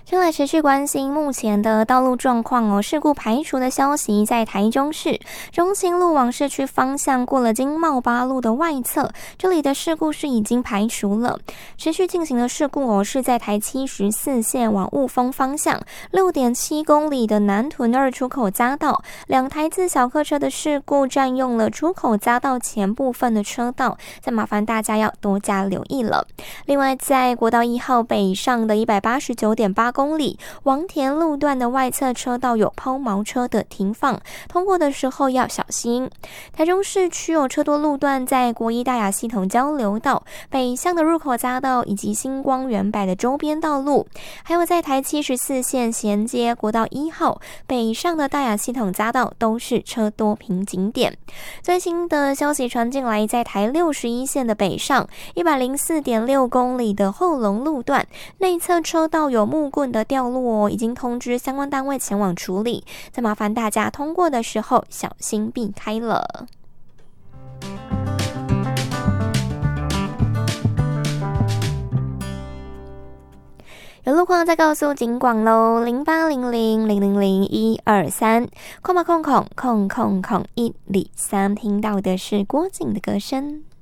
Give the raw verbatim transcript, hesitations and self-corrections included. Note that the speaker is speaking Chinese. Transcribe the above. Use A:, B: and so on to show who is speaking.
A: 先来持续关心目前的道路状况哦。事故排除的消息，在台中市中清路往市区方向过了经茂八路的外侧，这里的事故是已经排除了。持续进行的事故哦，是在台七十四线往雾峰方向 六点七公里的南屯二出口匝道，两台自小客车的事故占用了出口匝道前部分的车道，再麻烦大家要多加留意了。另外，在国道一号北上的 一百八十九点八公里王田路段的外侧车道有抛锚车的停放，通过的时候要小心。台中市区有车多路段在国一大雅系统交流道、北向的入口匝道以及星光园柏的周边道路，还有在台七十四线衔接国道一号北上的大雅系统匝道都是车多瓶颈点。最新的消息传进来，在台六十一线的北上 一百零四点六公里的后龙路段内侧车道有木棍的掉落哦，已经通知相关单位前往处理，再麻烦大家通过的时候小心避开了。有路况再告诉警广喽，零八零零零零零一二三，空吧空空空空空一里三，听到的是郭靖的歌声。